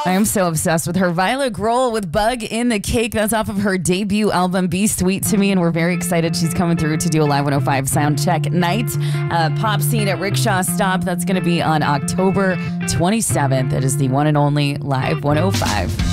I am so obsessed with her. Violet Grohl with Bug in the Cake. That's off of her debut album, Be Sweet to Me. And we're very excited she's coming through to do a Live 105 sound check night. Pop Scene at Rickshaw Stop. That's going to be on October 27th. It is the one and only Live 105.